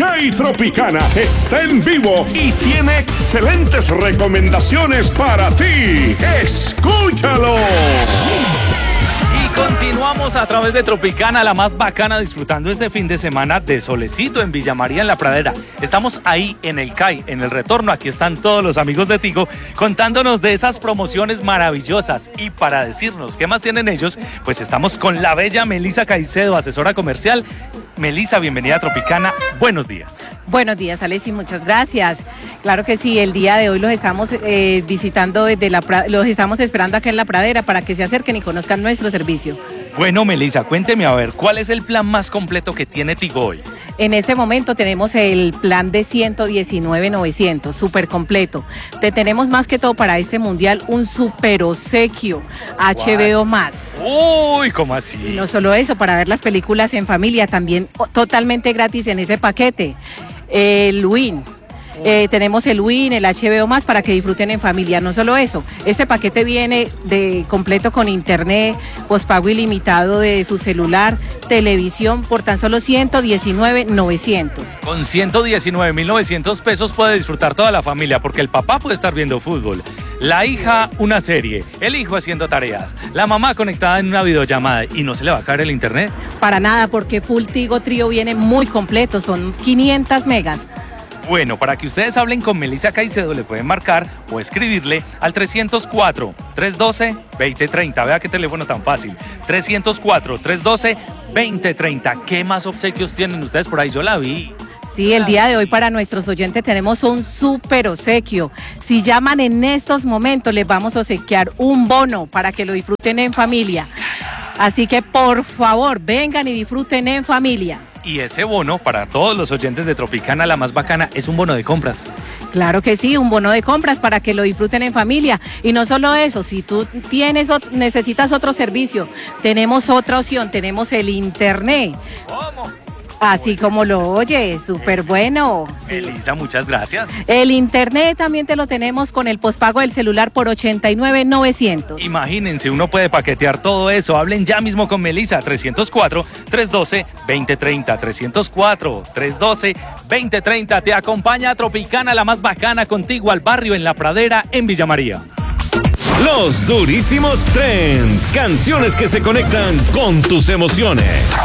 DJ Tropicana está en vivo y tiene excelentes recomendaciones para ti. ¡Escúchalo! Y continuamos a través de Tropicana, la más bacana, disfrutando este fin de semana de solecito en Villa María, en La Pradera. Estamos ahí en el CAI, en el retorno. Aquí están todos los amigos de Tigo contándonos de esas promociones maravillosas. Y para decirnos qué más tienen ellos, pues estamos con la bella Melissa Caicedo, asesora comercial. Melissa, bienvenida a Tropicana. Buenos días. Buenos días, Alexis, muchas gracias. Claro que sí, el día de hoy los estamos visitando los estamos esperando acá en La Pradera para que se acerquen y conozcan nuestro servicio. Bueno, Melissa, cuénteme a ver, ¿cuál es el plan más completo que tiene Tigo hoy? En este momento tenemos el plan de 119,900, súper completo. Te tenemos más que todo para este mundial un súper obsequio, HBO más. Uy, ¿cómo así? Y no solo eso, para ver las películas en familia, también totalmente gratis en ese paquete. El Win. Tenemos el Win, el HBO más para que disfruten en familia. No solo eso, este paquete viene de completo con internet, pospago ilimitado de su celular, televisión por tan solo 119,900. Con 119,900 pesos puede disfrutar toda la familia, porque el papá puede estar viendo fútbol, la hija una serie, el hijo haciendo tareas, la mamá conectada en una videollamada y no se le va a caer el internet. Para nada, porque Full Tigo Trío viene muy completo, son 500 megas. Bueno, para que ustedes hablen con Melissa Caicedo, le pueden marcar o escribirle al 304-312-2030. Vea qué teléfono tan fácil. 304-312-2030. ¿Qué más obsequios tienen ustedes por ahí? Yo la vi. Sí, el día de hoy para nuestros oyentes tenemos un súper obsequio. Si llaman en estos momentos, les vamos a obsequiar un bono para que lo disfruten en familia. Así que por favor, vengan y disfruten en familia. Y ese bono, para todos los oyentes de Tropicana, la más bacana, es un bono de compras. Claro que sí, un bono de compras para que lo disfruten en familia. Y no solo eso, si tú necesitas otro servicio, tenemos otra opción, tenemos el internet. ¿Cómo? Así como lo oyes, súper bueno. Melissa, muchas gracias. El internet también te lo tenemos con el pospago del celular por 89,900. Imagínense, uno puede paquetear todo eso. Hablen ya mismo con Melissa, 304-312-2030. 304-312-2030. Te acompaña a Tropicana, la más bacana, contigo al barrio en La Pradera, en Villa María. Los durísimos trends, canciones que se conectan con tus emociones.